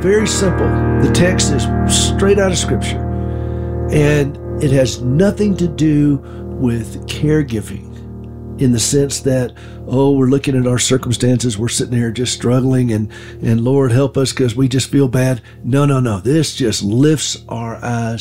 very simple. The text is straight out of Scripture. And it has nothing to do with caregiving in the sense that, we're looking at our circumstances, we're sitting here just struggling, and Lord help us because we just feel bad. No. This just lifts our eyes